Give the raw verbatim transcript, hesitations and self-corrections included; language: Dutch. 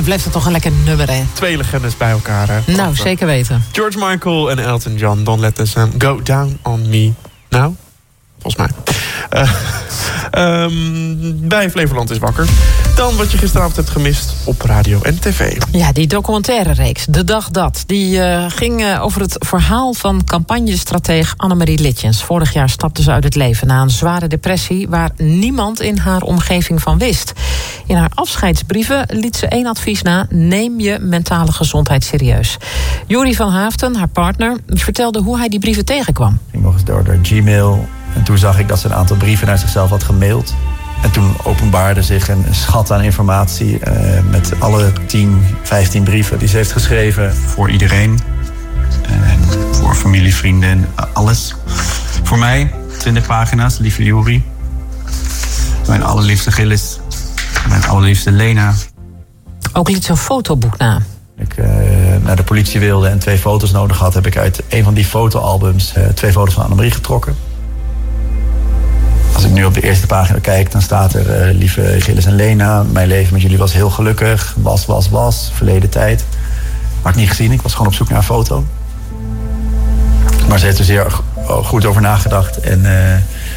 blijft het toch een lekker nummer, hè? Twee legendes bij elkaar, hè? Nou, Of, zeker weten. George Michael en Elton John. Don't let the sun go down on me now. Volgens mij. Uh, um, bij Flevoland is wakker. Dan wat je gisteravond hebt gemist op radio en tv. Ja, die documentaire reeks, De Dag Dat... die uh, ging uh, over het verhaal van campagnestratege Annemarie Litjens. Vorig jaar stapte ze uit het leven na een zware depressie... waar niemand in haar omgeving van wist. In haar afscheidsbrieven liet ze één advies na: neem je mentale gezondheid serieus. Jori van Haaften, haar partner, vertelde hoe hij die brieven tegenkwam. Ik ging nog eens door, door Gmail... En toen zag ik dat ze een aantal brieven naar zichzelf had gemaild. En toen openbaarde zich een schat aan informatie... Uh, met alle tien, vijftien brieven die ze heeft geschreven. Voor iedereen. En voor familie, vrienden, alles. Voor mij, twintig pagina's, lieve Jori. Mijn allerliefste Gilles. Mijn allerliefste Lena. Ook liet ze een fotoboek na. Ik uh, naar de politie wilde en twee foto's nodig had... heb ik uit een van die fotoalbums uh, twee foto's van Annemarie getrokken. Als ik nu op de eerste pagina kijk, dan staat er... Uh, lieve Gilles en Lena, mijn leven met jullie was heel gelukkig. Was, was, was, verleden tijd. Had ik niet gezien, ik was gewoon op zoek naar een foto. Maar ze heeft er zeer goed over nagedacht. En uh,